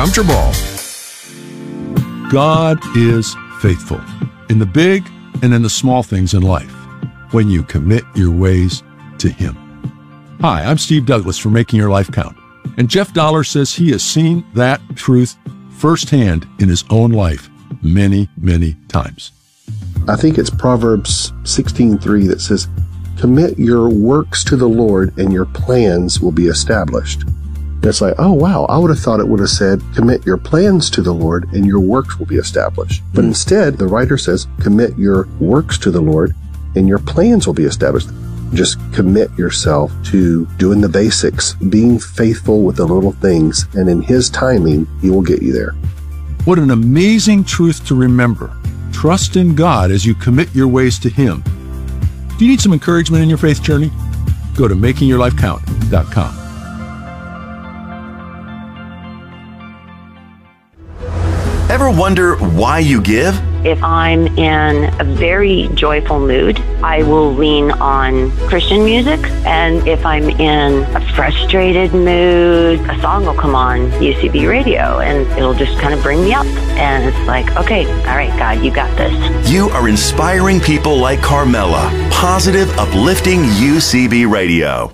comfortable. God is faithful in the big and in the small things in life when you commit your ways to Him. Hi, I'm Steve Douglas from Making Your Life Count, and Jeff Dollar says he has seen that truth firsthand in his own life many, many times. I think it's Proverbs 16:3 that says, "Commit your works to the Lord and your plans will be established." It's like, oh wow, I would have thought it would have said, "Commit your plans to the Lord and your works will be established." But instead, the writer says, "Commit your works to the Lord and your plans will be established." Just commit yourself to doing the basics, being faithful with the little things, and in His timing, He will get you there. What an amazing truth to remember. Trust in God as you commit your ways to Him. Do you need some encouragement in your faith journey? Go to makingyourlifecount.com. Ever wonder why you give? If I'm in a very joyful mood, I will lean on Christian music. And if I'm in a frustrated mood, a song will come on UCB radio and it'll just kind of bring me up. And it's like, okay, all right, God, you got this. You are inspiring people like Carmela. Positive, uplifting UCB radio.